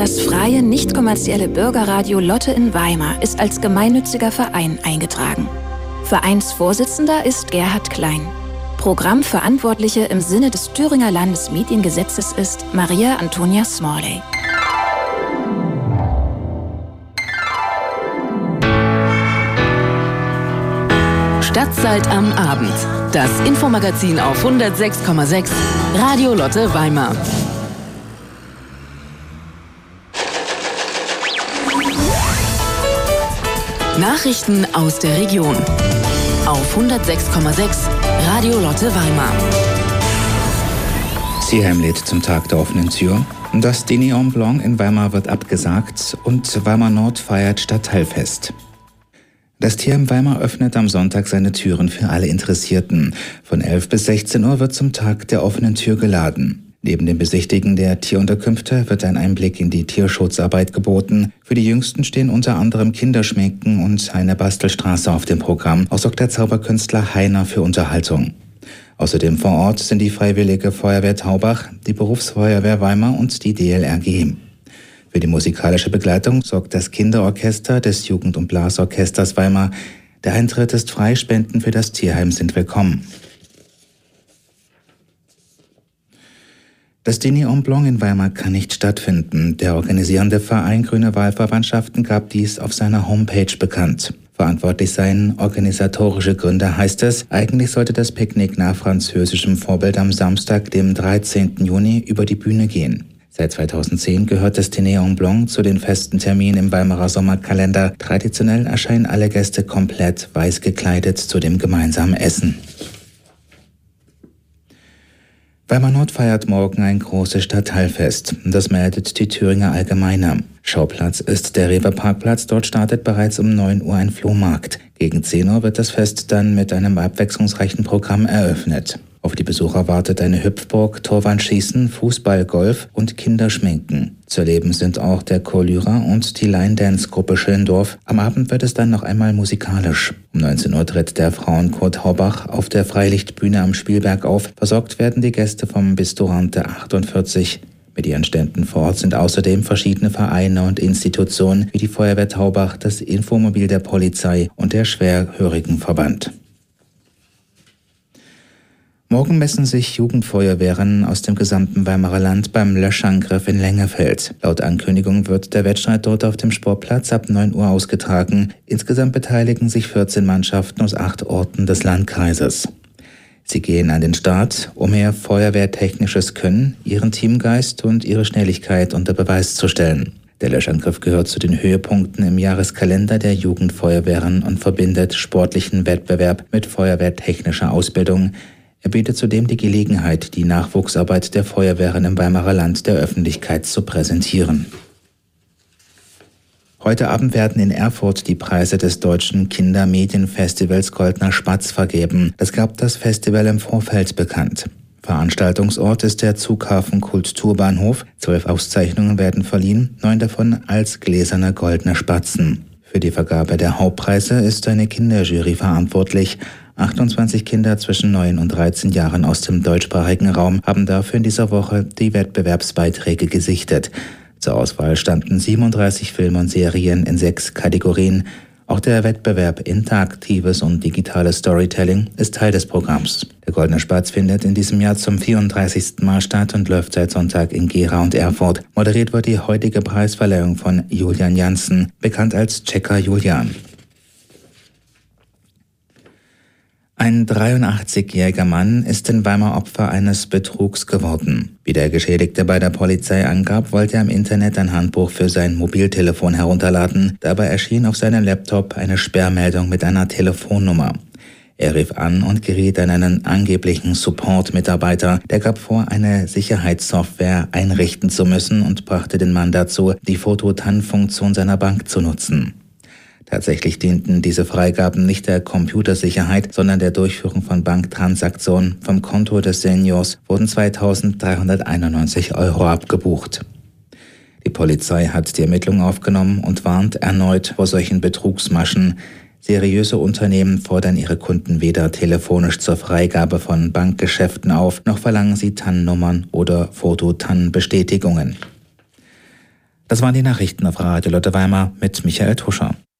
Das freie, nicht kommerzielle Bürgerradio Lotte in Weimar ist als gemeinnütziger Verein eingetragen. Vereinsvorsitzender ist Gerhard Klein. Programmverantwortliche im Sinne des Thüringer Landesmediengesetzes ist Maria Antonia Smalley. Stadtzeit am Abend. Das Infomagazin auf 106,6 Radio Lotte Weimar. Nachrichten aus der Region auf 106,6 Radio Lotte Weimar. Tierheim lädt zum Tag der offenen Tür. Das Dîner en Blanc in Weimar wird abgesagt und Weimar Nord feiert Stadtteilfest. Das Tierheim Weimar öffnet am Sonntag seine Türen für alle Interessierten. Von 11 bis 16 Uhr wird zum Tag der offenen Tür geladen. Neben dem Besichtigen der Tierunterkünfte wird ein Einblick in die Tierschutzarbeit geboten. Für die Jüngsten stehen unter anderem Kinderschminken und eine Bastelstraße auf dem Programm. Auch sorgt der Zauberkünstler Heiner für Unterhaltung. Außerdem vor Ort sind die Freiwillige Feuerwehr Taubach, die Berufsfeuerwehr Weimar und die DLRG. Für die musikalische Begleitung sorgt das Kinderorchester des Jugend- und Blasorchesters Weimar. Der Eintritt ist frei, Spenden für das Tierheim sind willkommen. Das Dîner en Blanc in Weimar kann nicht stattfinden. Der organisierende Verein Grüne Wahlverwandtschaften gab dies auf seiner Homepage bekannt. Verantwortlich seien organisatorische Gründe, heißt es. Eigentlich sollte das Picknick nach französischem Vorbild am Samstag, dem 13. Juni, über die Bühne gehen. Seit 2010 gehört das Dîner en Blanc zu den festen Terminen im Weimarer Sommerkalender. Traditionell erscheinen alle Gäste komplett weiß gekleidet zu dem gemeinsamen Essen. Weimar Nord feiert morgen ein großes Stadtteilfest. Das meldet die Thüringer Allgemeine. Schauplatz ist der Rewe-Parkplatz. Dort startet bereits um 9 Uhr ein Flohmarkt. Gegen 10 Uhr wird das Fest dann mit einem abwechslungsreichen Programm eröffnet. Auf die Besucher wartet eine Hüpfburg, Torwandschießen, Fußball, Golf und Kinderschminken. Zu erleben sind auch der Chorlyra und die Line-Dance-Gruppe Schöndorf. Am Abend wird es dann noch einmal musikalisch. Um 19 Uhr tritt der Frauenchor Taubach auf der Freilichtbühne am Spielberg auf. Versorgt werden die Gäste vom Bistorante 48. Mit ihren Ständen vor Ort sind außerdem verschiedene Vereine und Institutionen wie die Feuerwehr Taubach, das Infomobil der Polizei und der Schwerhörigenverband. Morgen messen sich Jugendfeuerwehren aus dem gesamten Weimarer Land beim Löschangriff in Lengefeld. Laut Ankündigung wird der Wettstreit dort auf dem Sportplatz ab 9 Uhr ausgetragen. Insgesamt beteiligen sich 14 Mannschaften aus 8 Orten des Landkreises. Sie gehen an den Start, um ihr feuerwehrtechnisches Können, ihren Teamgeist und ihre Schnelligkeit unter Beweis zu stellen. Der Löschangriff gehört zu den Höhepunkten im Jahreskalender der Jugendfeuerwehren und verbindet sportlichen Wettbewerb mit feuerwehrtechnischer Ausbildung. Er bietet zudem die Gelegenheit, die Nachwuchsarbeit der Feuerwehren im Weimarer Land der Öffentlichkeit zu präsentieren. Heute Abend werden in Erfurt die Preise des Deutschen Kindermedienfestivals Goldner Spatz vergeben. Das gab das Festival im Vorfeld bekannt. Veranstaltungsort ist der Zughafen Kulturbahnhof. 12 Auszeichnungen werden verliehen, 9 davon als gläserne goldene Spatzen. Für die Vergabe der Hauptpreise ist eine Kinderjury verantwortlich. 28 Kinder zwischen 9 und 13 Jahren aus dem deutschsprachigen Raum haben dafür in dieser Woche die Wettbewerbsbeiträge gesichtet. Zur Auswahl standen 37 Filme und Serien in 6 Kategorien. Auch der Wettbewerb Interaktives und digitales Storytelling ist Teil des Programms. Der Goldene Spatz findet in diesem Jahr zum 34. Mal statt und läuft seit Sonntag in Gera und Erfurt. Moderiert wird die heutige Preisverleihung von Julian Janssen, bekannt als Checker Julian. Ein 83-jähriger Mann ist in Weimar Opfer eines Betrugs geworden. Wie der Geschädigte bei der Polizei angab, wollte er im Internet ein Handbuch für sein Mobiltelefon herunterladen. Dabei erschien auf seinem Laptop eine Sperrmeldung mit einer Telefonnummer. Er rief an und geriet an einen angeblichen Support-Mitarbeiter. Der gab vor, eine Sicherheitssoftware einrichten zu müssen und brachte den Mann dazu, die Foto-TAN-Funktion seiner Bank zu nutzen. Tatsächlich dienten diese Freigaben nicht der Computersicherheit, sondern der Durchführung von Banktransaktionen. Vom Konto des Seniors wurden 2.391 € abgebucht. Die Polizei hat die Ermittlungen aufgenommen und warnt erneut vor solchen Betrugsmaschen. Seriöse Unternehmen fordern ihre Kunden weder telefonisch zur Freigabe von Bankgeschäften auf, noch verlangen sie TAN-Nummern oder Foto-TAN-Bestätigungen. Das waren die Nachrichten auf Radio Lotte Weimar mit Michael Tuscher.